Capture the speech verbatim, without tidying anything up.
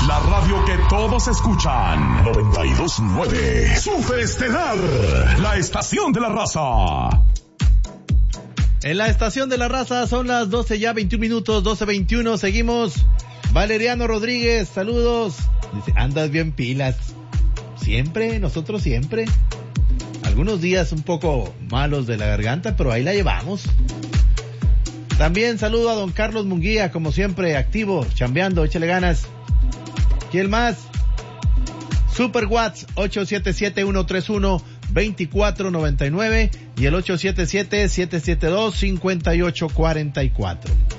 La radio que todos escuchan. noventa y dos punto nueve. Super Estelar. La estación de la raza. En la estación de la raza son las doce ya veintiún minutos, doce veintiuno. Seguimos. Valeriano Rodríguez, saludos. Dice, andas bien pilas. Siempre, nosotros siempre. Algunos días un poco malos de la garganta, pero ahí la llevamos. También saludo a don Carlos Munguía, como siempre, activo, chambeando, échale ganas. ¿Quién más? Super Watts, ocho siete siete, uno tres uno, dos cuatro nueve nueve y el ocho siete siete, siete siete dos, cinco ocho cuatro cuatro.